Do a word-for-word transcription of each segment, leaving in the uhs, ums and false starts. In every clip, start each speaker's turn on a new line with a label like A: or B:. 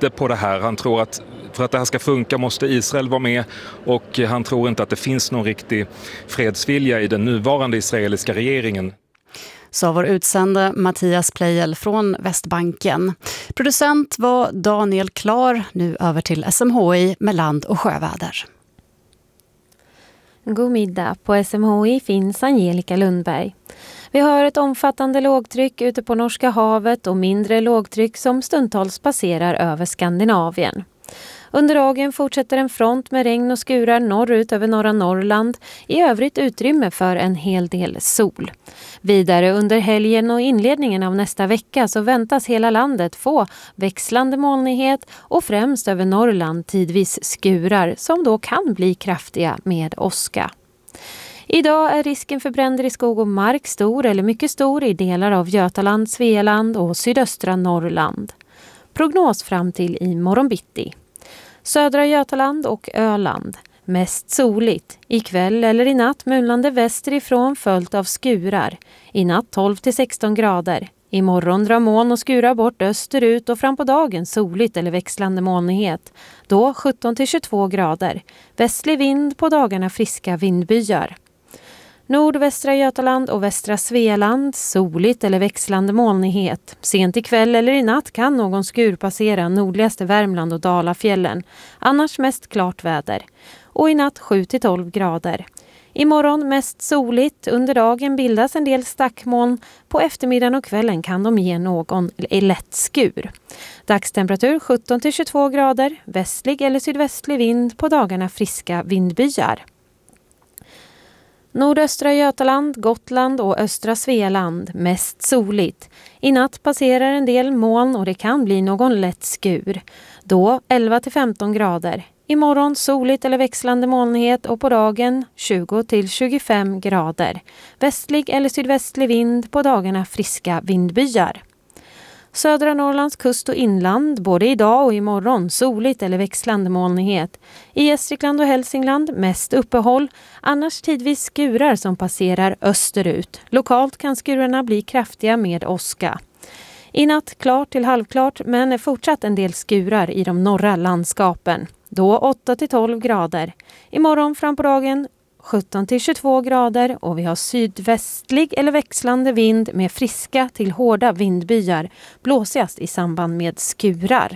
A: lite på det här. Han tror att för att det här ska funka måste Israel vara med, och han tror inte att det finns någon riktig fredsvilja i den nuvarande israeliska regeringen.
B: Så vår utsände Mattias Pleijel från Västbanken. Producent var Daniel Klar. Nu över till S M H I med land- och sjöväder.
C: God middag. På S M H I finns Angelica Lundberg. Vi har ett omfattande lågtryck ute på Norska havet och mindre lågtryck som stundtals passerar över Skandinavien. Under dagen fortsätter en front med regn och skurar norrut över norra Norrland. I övrigt utrymme för en hel del sol. Vidare under helgen och inledningen av nästa vecka så väntas hela landet få växlande molnighet och främst över Norrland tidvis skurar som då kan bli kraftiga med åska. Idag är risken för bränder i skog och mark stor eller mycket stor i delar av Götaland, Svealand och sydöstra Norrland. Prognos fram till i morgon bitti. Södra Götaland och Öland. Mest soligt. Ikväll eller i natt mulnande västerifrån följt av skurar. I natt tolv till sexton grader. Imorgon drar moln och skurar bort österut och fram på dagen soligt eller växlande molnighet. Då sjutton till tjugotvå grader. Västlig vind på dagarna friska vindbyar. Nordvästra Götaland och västra Svealand, soligt eller växlande molnighet. Sent ikväll eller i natt kan någon skur passera nordligaste Värmland och Dalafjällen. Annars mest klart väder. Och i natt sju till tolv grader. Imorgon mest soligt, under dagen bildas en del stackmoln. På eftermiddagen och kvällen kan de ge någon lätt skur. Dagstemperatur sjutton till tjugotvå grader, västlig eller sydvästlig vind på dagarna friska vindbyar. Nordöstra Götaland, Gotland och östra Svealand mest soligt. I natt passerar en del moln och det kan bli någon lätt skur. Då elva till femton grader. Imorgon soligt eller växlande molnighet och på dagen tjugo till tjugofem grader. Västlig eller sydvästlig vind på dagarna friska vindbyar. Södra Norrlands kust och inland, både idag och imorgon, soligt eller växlande molnighet. I Gästrikland och Hälsingland mest uppehåll, annars tidvis skurar som passerar österut. Lokalt kan skurarna bli kraftiga med åska. I natt klart till halvklart, men fortsatt en del skurar i de norra landskapen. Då åtta till tolv grader. Imorgon fram på dagen sjutton till tjugotvå grader och vi har sydvästlig eller växlande vind med friska till hårda vindbyar, blåsigast i samband med skurar.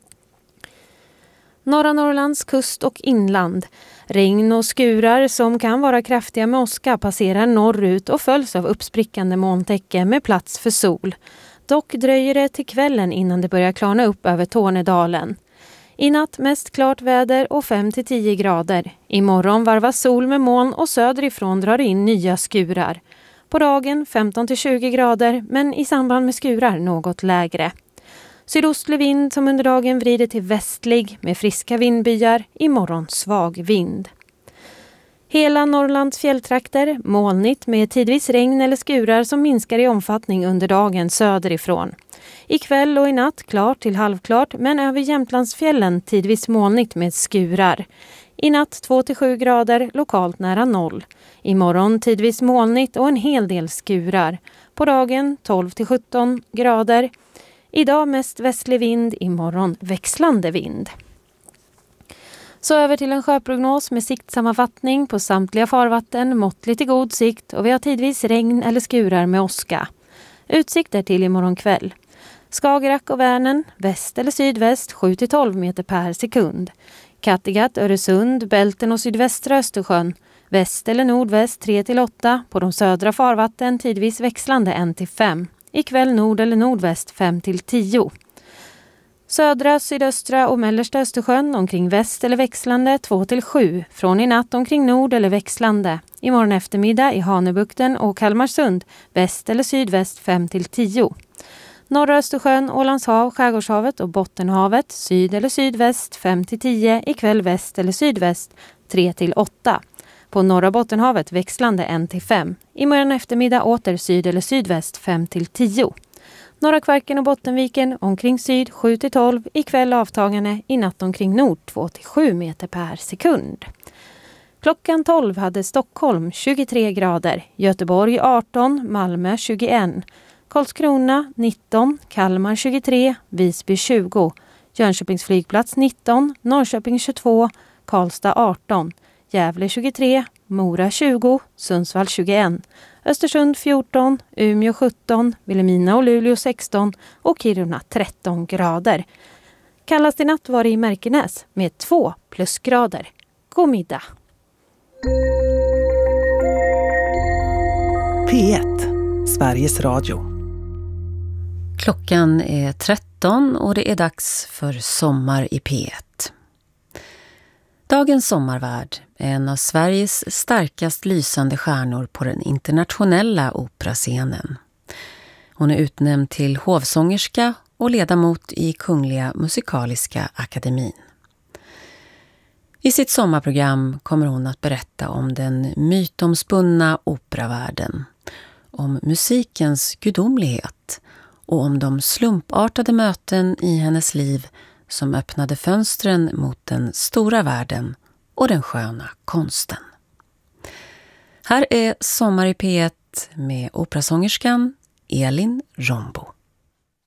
C: Norra Norrlands kust och inland. Regn och skurar som kan vara kraftiga med åska passerar norrut och följs av uppsprickande molntäcke med plats för sol. Dock dröjer det till kvällen innan det börjar klarna upp över Tornedalen. I natt mest klart väder och fem till tio grader. Imorgon varvas sol med moln och söderifrån drar in nya skurar. På dagen femton till tjugo grader, men i samband med skurar något lägre. Sydostlig vind som under dagen vrider till västlig med friska vindbyar, imorgon svag vind. Hela Norrlands fjälltrakter molnigt med tidvis regn eller skurar som minskar i omfattning under dagen söderifrån. Ikväll och i natt klart till halvklart, men över Jämtlandsfjällen tidvis molnigt med skurar. I natt två till sju grader, lokalt nära noll. Imorgon tidvis molnigt och en hel del skurar. På dagen tolv till sjutton grader. Idag mest västlig vind, imorgon växlande vind. Så över till en sjöprognos med siktsammanfattning på samtliga farvatten, måttligt i god sikt och vi har tidvis regn eller skurar med åska. Utsikter till imorgon kväll. Skagerrak och Vänern, väst eller sydväst sju till tolv meter per sekund. Kattegatt, Öresund, Bälten och sydvästra Östersjön, väst eller nordväst tre till åtta. På de södra farvatten tidvis växlande ett till fem. Ikväll nord eller nordväst fem till tio. Södra, sydöstra och mellersta Östersjön omkring väst eller växlande två till sju. Från i natt omkring nord eller växlande. Imorgon eftermiddag i Hanöbukten och Kalmarsund, väst eller sydväst fem till tio. Norra Östersjön, Ålandshav, Skärgårdshavet och Bottenhavet, syd eller sydväst fem till tio. Ikväll väst eller sydväst tre till åtta. På norra Bottenhavet växlande ett till fem. Imorgon eftermiddag åter syd eller sydväst fem till tio. Norra Kvarken och Bottenviken omkring syd sju till tolv. Ikväll avtagande, i natt omkring nord två till sju meter per sekund. Klockan tolv hade Stockholm tjugotre grader, Göteborg arton, Malmö tjugoett, Karlskrona nitton, Kalmar tjugotre, Visby tjugo, Jönköpings flygplats nitton, Norrköping tjugotvå, Karlstad arton, Gävle tjugotre, Mora tjugo, Sundsvall tjugoett, Östersund fjorton, Umeå sjutton, Vilhelmina och Luleå sexton och Kiruna tretton grader. Kallast i natt var det i Märkenäs med två plusgrader. God middag!
D: P ett, Sveriges Radio.
E: Klockan är tretton och det är dags för Sommar i P ett. Dagens sommarvärd är en av Sveriges starkast lysande stjärnor på den internationella operascenen. Hon är utnämnd till hovsångerska och ledamot i Kungliga Musikaliska Akademin. I sitt sommarprogram kommer hon att berätta om den mytomspunna operavärlden, om musikens gudomlighet och om de slumpartade möten i hennes liv som öppnade fönstren mot den stora världen och den sköna konsten. Här är Sommar i P ett med operasångerskan Elin Rombo.